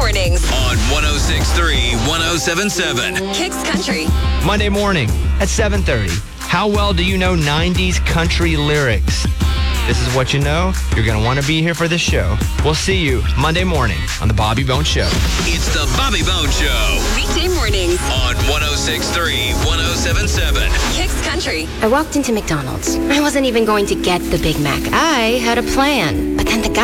mornings on 106.3, 107.7. Kicks Country. Monday morning at 7:30. How well do you know 90s country lyrics? This is what you know. You're going to want to be here for this show. We'll see you Monday morning on The Bobby Bones Show. It's The Bobby Bones Show Weekday mornings on 106.3, 107.7. Kicks Country. I walked into McDonald's. I wasn't even going to get the Big Mac. I had a plan. But then the guy